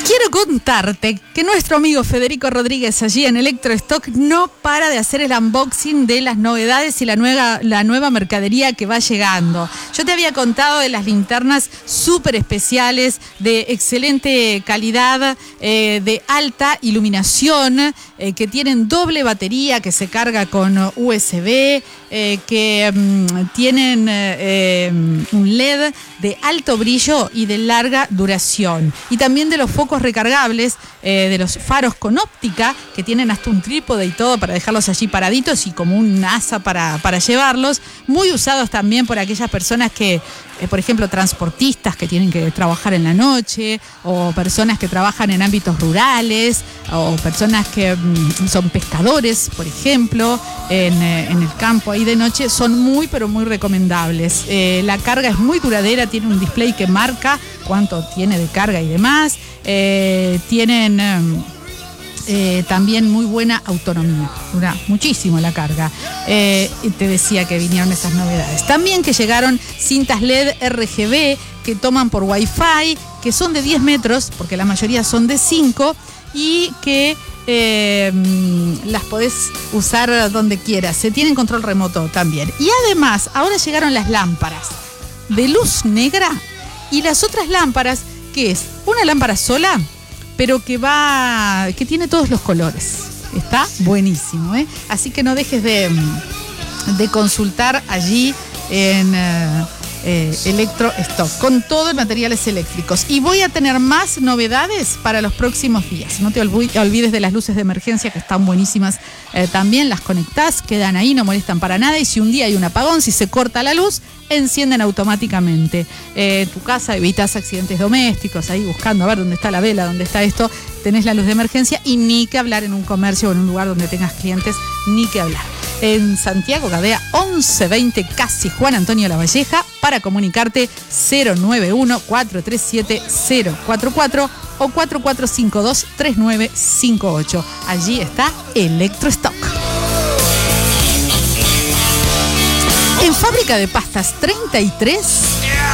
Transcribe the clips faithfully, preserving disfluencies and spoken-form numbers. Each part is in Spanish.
Quiero contarte que nuestro amigo Federico Rodríguez allí en Electrostock no para de hacer el unboxing de las novedades y la nueva, la nueva mercadería que va llegando. Yo te había contado de las linternas súper especiales, de excelente calidad, eh, de alta iluminación, eh, que tienen doble batería, que se carga con U S B, eh, que um, tienen eh, un L E D de alto brillo y de larga duración. Y también de los focos recargables, eh, de los faros con óptica, que tienen hasta un trípode y todo para dejarlos allí paraditos y como un asa para, para llevarlos. Muy usados también por aquellas personas que, eh, por ejemplo, transportistas que tienen que trabajar en la noche, o personas que trabajan en ámbitos rurales, o personas que mm, son pescadores, por ejemplo, en, eh, en el campo ahí de noche. Son muy, pero muy recomendables. Eh, la carga es muy duradera, tiene un display que marca cuánto tiene de carga y demás. Eh, tienen eh, eh, también muy buena autonomía, dura muchísimo la carga. Eh, y te decía que vinieron esas novedades. También que llegaron cintas L E D R G B que toman por Wi-Fi, que son de diez metros, porque la mayoría son de cinco, y que eh, las podés usar donde quieras. Se tienen control remoto también. Y además, ahora llegaron las lámparas de luz negra y las otras lámparas, que es una lámpara sola, pero que va, que tiene todos los colores. Está buenísimo, ¿eh? Así que no dejes de, de consultar allí en eh, eh, Electrostock, con todos los materiales eléctricos. Y voy a tener más novedades para los próximos días. No te olvides de las luces de emergencia, que están buenísimas. Eh, también las conectás, quedan ahí, no molestan para nada. Y si un día hay un apagón, si se corta la luz, encienden automáticamente. Eh, tu casa, evitas accidentes domésticos, ahí buscando a ver dónde está la vela, dónde está esto, tenés la luz de emergencia. Y ni que hablar en un comercio o en un lugar donde tengas clientes, ni que hablar. En Santiago, Gadea once veinte, casi Juan Antonio Lavalleja. Para comunicarte, cero nueve uno, cuatro tres siete, cero cuatro cuatro o cuatro cuatro cinco dos, tres nueve cinco ocho. Allí está Electrostock. En Fábrica de Pastas treinta y tres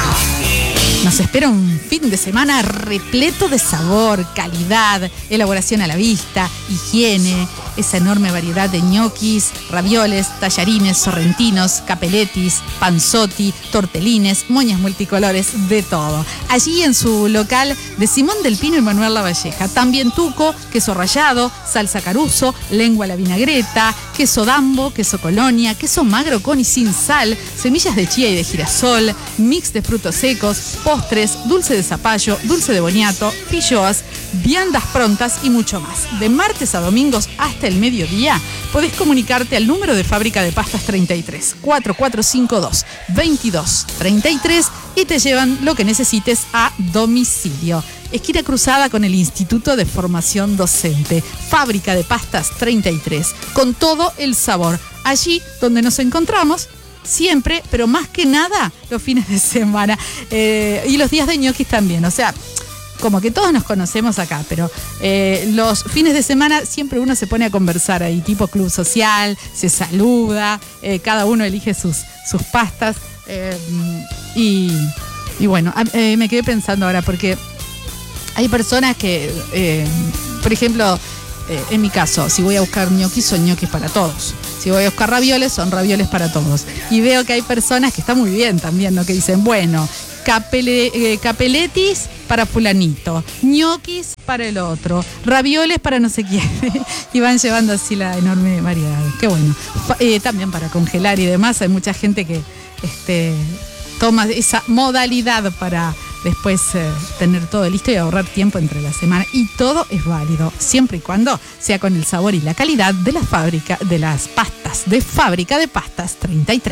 nos espera un fin de semana repleto de sabor, calidad, elaboración a la vista, higiene, esa enorme variedad de ñoquis, ravioles, tallarines, sorrentinos, capeletis, panzotti, tortelines, moñas multicolores, de todo. Allí en su local de Simón del Pino y Manuel Lavalleja. También tuco, queso rallado, salsa caruso, lengua a la vinagreta, queso dambo, queso colonia, queso magro con y sin sal, semillas de chía y de girasol, mix de frutos secos, postres, dulce de zapallo, dulce de boniato, pilloas, viandas prontas y mucho más. De martes a domingos hasta el mediodía podés comunicarte al número de Fábrica de Pastas treinta y tres, cuatro cuatro cinco dos, veintidós treinta y tres, y te llevan lo que necesites a domicilio. Esquina cruzada con el Instituto de Formación Docente. Fábrica de Pastas treinta y tres, con todo el sabor. Allí donde nos encontramos siempre, pero más que nada los fines de semana, eh, y los días de ñoquis también. O sea, como que todos nos conocemos acá, pero eh, los fines de semana siempre uno se pone a conversar ahí, tipo club social, se saluda, eh, cada uno elige sus, sus pastas, eh, y, y bueno, eh, me quedé pensando ahora, porque hay personas que, eh, por ejemplo, eh, en mi caso, si voy a buscar ñoquis, son ñoquis para todos. Si voy a buscar ravioles, son ravioles para todos. Y veo que hay personas que está muy bien también, ¿no? Que dicen, bueno, capele, eh, capeletis para fulanito, ñoquis para el otro, ravioles para no sé quién. Y van llevando así la enorme variedad. Qué bueno. Eh, también para congelar y demás, hay mucha gente que este, toma esa modalidad para después eh, tener todo listo y ahorrar tiempo entre la semana. Y todo es válido, siempre y cuando sea con el sabor y la calidad de la fábrica, de las pastas, de Fábrica de Pastas treinta y tres.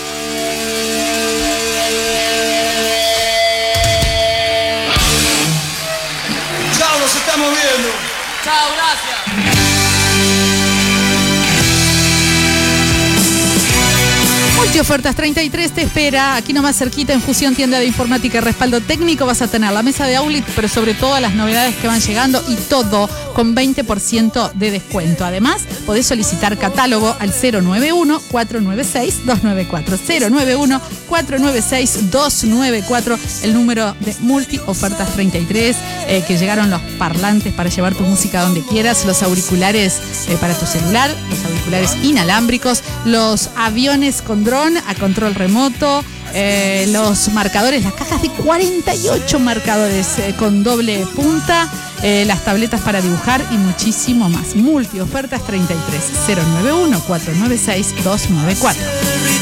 Chao, nos estamos viendo. Chao, gracias. Multiofertas treinta y tres te espera, aquí nomás cerquita en Fusión, tienda de informática y respaldo técnico. Vas a tener la mesa de Aulit, pero sobre todo las novedades que van llegando y todo con veinte por ciento de descuento. Además, podés solicitar catálogo al cero nueve uno, cuatro nueve seis, dos nueve cuatro. cero nueve uno, cuatro nueve seis, dos nueve cuatro, el número de Multiofertas treinta y tres, eh, que llegaron los parlantes para llevar tu música donde quieras, los auriculares eh, para tu celular, los auriculares inalámbricos, los aviones con dron a control remoto, eh, los marcadores, las cajas de cuarenta y ocho marcadores eh, con doble punta, eh, las tabletas para dibujar y muchísimo más. Multiofertas treinta y tres, cero nueve uno, cuatro nueve seis, dos nueve cuatro.